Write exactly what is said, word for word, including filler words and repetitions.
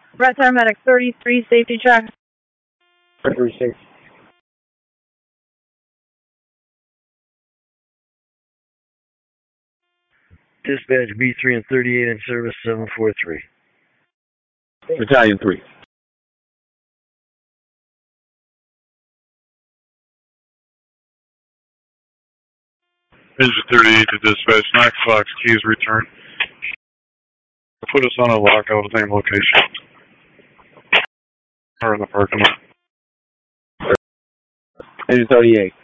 Red Paramedic thirty-three, safety check. thirty-six. Dispatch B three and thirty-eight in service, seven four three. Battalion three. Engine thirty-eight to dispatch, nine Fox, keys return. Put us on a lockout at the same location. Or in the parking lot. Engine thirty-eight.